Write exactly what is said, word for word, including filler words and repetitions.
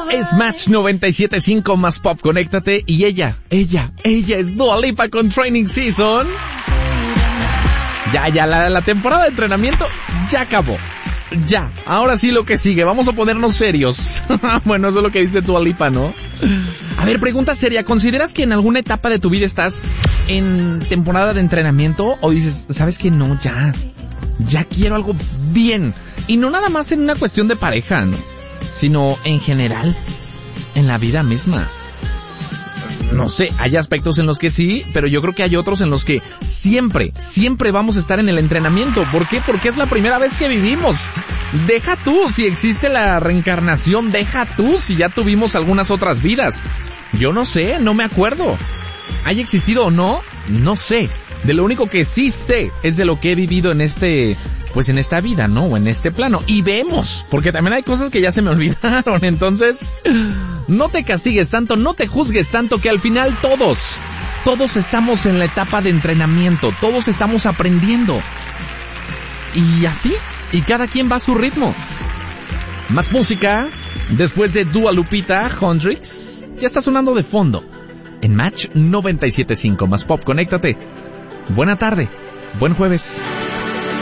Es Match noventa y siete punto cinco más pop, conéctate. Y ella, ella, ella es Dua Lipa con Training Season. Ya, ya, la, la temporada de entrenamiento ya acabó. Ya, ahora sí lo que sigue, vamos a ponernos serios. Bueno, eso es lo que dice Dua Lipa, ¿no? A ver, pregunta seria, ¿consideras que en alguna etapa de tu vida estás en temporada de entrenamiento? O dices, ¿sabes qué? No, ya, ya quiero algo bien. Y no nada más en una cuestión de pareja, ¿no? Sino en general, en la vida misma. No sé, hay aspectos en los que sí, pero yo creo que hay otros en los que siempre, siempre vamos a estar en el entrenamiento. ¿Por qué? Porque es la primera vez que vivimos. Deja tú si existe la reencarnación, deja tú si ya tuvimos algunas otras vidas. Yo no sé, no me acuerdo. ¿Haya existido o no? No sé. De lo único que sí sé es de lo que he vivido en este, pues en esta vida, ¿no? O en este plano. Y vemos, porque también hay cosas que ya se me olvidaron. Entonces, no te castigues tanto, no te juzgues tanto, que al final todos, todos estamos en la etapa de entrenamiento. Todos estamos aprendiendo. Y así, y cada quien va a su ritmo. Más música, después de Dua Lupita, Hendrix, ya está sonando de fondo. En Match noventa y siete punto cinco más pop, conéctate. Buena tarde, buen jueves.